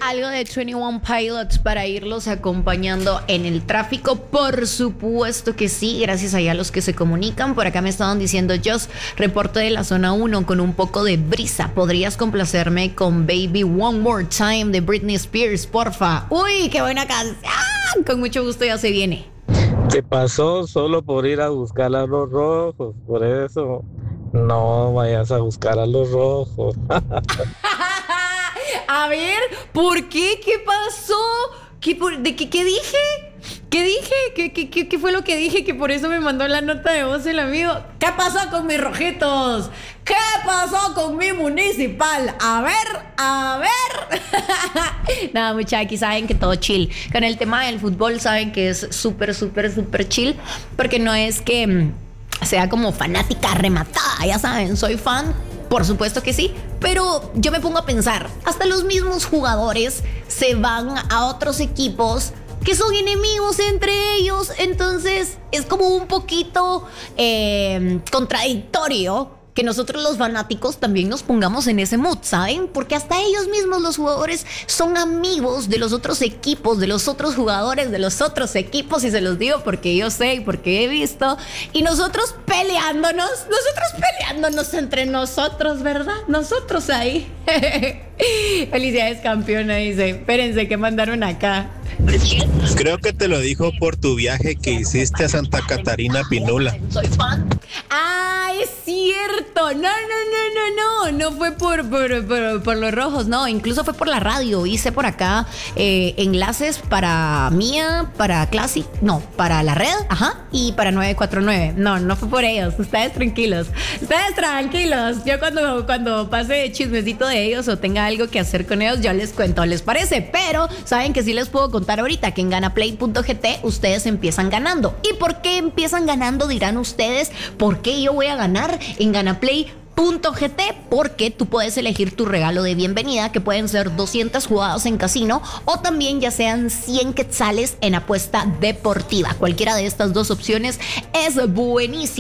algo de 21 Pilots para irlos acompañando en el tráfico? Por supuesto que sí, gracias a los que se comunican. Por acá me estaban diciendo, Joss, reporte de la zona 1 con un poco de brisa. ¿Podrías complacerme con Baby One More Time de Britney Spears, porfa? Uy, qué buena canción. Con mucho gusto, ya se viene. Te pasó solo por ir a buscar a los rojos, por eso no vayas a buscar a los rojos. A ver, ¿por qué? ¿Qué pasó? ¿Qué dije? ¿Qué dije? ¿Qué fue lo que dije? Que por eso me mandó la nota de voz el amigo. ¿Qué pasó con mis rojitos? ¿Qué pasó con mi municipal? A ver. Nada, muchachos, aquí saben que todo chill. Con el tema del fútbol saben que es súper chill. Porque no es que sea como fanática rematada, ya saben, soy fan. Por supuesto que sí, pero yo me pongo a pensar, hasta los mismos jugadores se van a otros equipos que son enemigos entre ellos, entonces es como un poquito contradictorio que nosotros los fanáticos también nos pongamos en ese mood, ¿saben? Porque hasta ellos mismos, los jugadores, son amigos de los otros equipos, de los otros jugadores, de los otros equipos, y se los digo porque yo sé y porque he visto, y nosotros peleándonos entre nosotros, ¿verdad? Nosotros ahí. Felicidades, campeona, dice. Espérense, ¿qué mandaron acá? Creo que te lo dijo por tu viaje que hiciste a Santa Catarina Pinula. Soy fan. Ah, es cierto. No fue por los rojos, no. Incluso fue por la radio. Hice por acá enlaces para Mía, para Classic, no, para la red, y para 949. No fue por ellos. Ustedes tranquilos. Yo cuando pase chismecito de ellos o tenga algo que hacer con ellos, yo les cuento, ¿les parece? Pero saben que sí les puedo contar ahorita que en ganaplay.gt ustedes empiezan ganando. ¿Y por qué empiezan ganando? Dirán ustedes. ¿Por qué yo voy a ganar en ganaplay.gt? Porque tú puedes elegir tu regalo de bienvenida, que pueden ser 200 jugadas en casino o también ya sean 100 quetzales en apuesta deportiva. Cualquiera de estas dos opciones es buenísima.